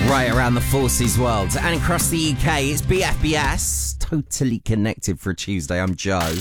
Right around the Forces world and across the UK, it's BFBS. Totally connected for a Tuesday. I'm Joe.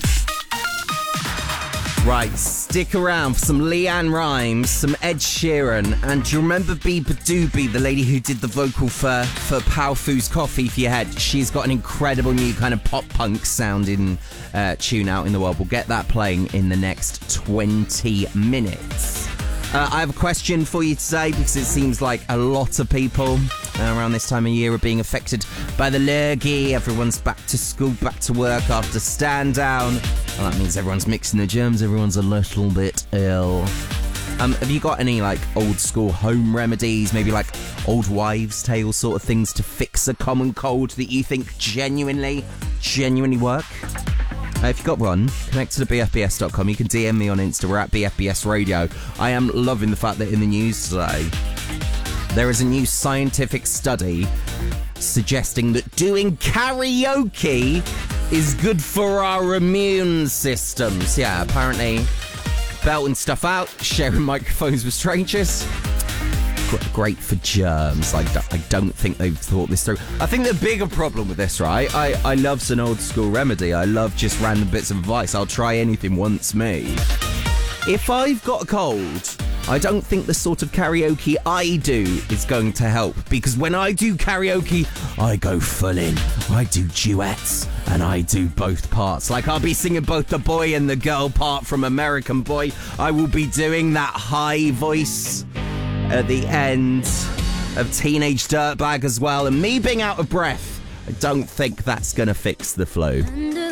Right, stick around for some Leanne Rimes, some Ed Sheeran, and do you remember Biba Doobie, the lady who did the vocal for Pow Foo's Coffee for Your Head? She's got an incredible new kind of pop-punk sounding tune out in the world. We'll get that playing in the next 20 minutes. I have a question for you today because it seems like a lot of people around this time of year are being affected by the lurgy. Everyone's back to school, back to work after stand down. Well, that means everyone's mixing the germs, everyone's a little bit ill. Have you got any like old school home remedies, maybe like old wives' tale sort of things to fix a common cold that you think genuinely work? If you've got one, connect to the BFBS.com. You can DM me on Insta. We're at BFBS Radio. I am loving the fact that in the news today, there is a new scientific study suggesting that doing karaoke is good for our immune systems. Yeah, apparently belting stuff out, sharing microphones with strangers, great for germs. I don't think they've thought this through. I think the bigger problem with this, right? I love an old school remedy. I love just random bits of advice. I'll try anything once me. If I've got a cold, I don't think the sort of karaoke I do is going to help, because when I do karaoke, I go full in. I do duets and I do both parts. Like I'll be singing both the boy and the girl part from American Boy. I will be doing that high voice at the end of Teenage Dirtbag as well, and me being out of breath, I don't think that's gonna fix the flu.